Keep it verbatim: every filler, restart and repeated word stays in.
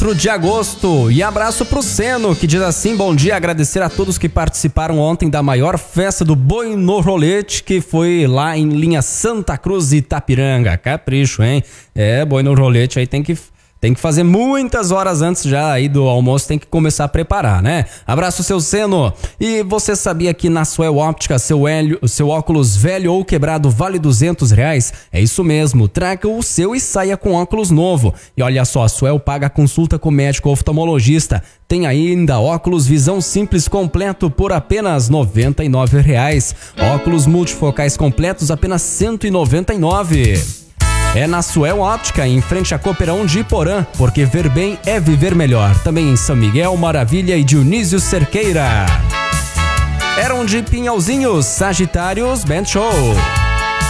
quatro de agosto. E abraço pro Seno, que diz assim: bom dia, agradecer a todos que participaram ontem da maior festa do Boi no Rolete, que foi lá em linha Santa Cruz e Itapiranga. Capricho, hein? É, Boi no Rolete aí tem que... Tem que fazer muitas horas antes já aí do almoço, tem que começar a preparar, né? Abraço, seu Seno. E você sabia que na Suel Óptica, seu, hélio, seu óculos velho ou quebrado vale duzentos reais? É isso mesmo, traga o seu e saia com óculos novo. E olha só, a Suel paga consulta com médico oftalmologista. Tem ainda óculos visão simples completo por apenas noventa e nove reais. Óculos multifocais completos apenas cento e noventa e nove reais. É na Suel Óptica, em frente a Cooperão de Iporã, porque ver bem é viver melhor. Também em São Miguel, Maravilha e Dionísio Cerqueira. Eram de Pinhalzinhos, Sagitários Band Show.